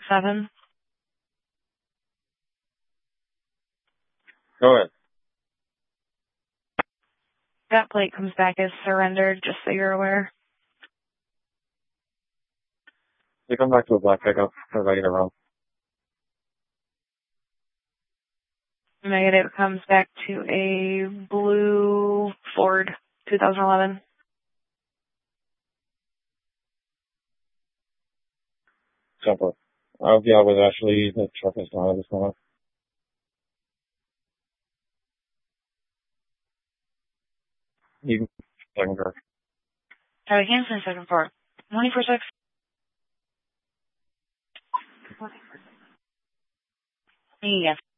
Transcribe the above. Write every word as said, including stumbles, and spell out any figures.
seven. Go ahead. That plate comes back as surrendered, just so you're aware. You come back to a black pickup for regular road. Negative comes back to a blue Ford twenty eleven. Simple. I'll be out with Ashley. The truck is gone at this moment. You can go. Harry Hansen, second floor. Morning for six. Yes.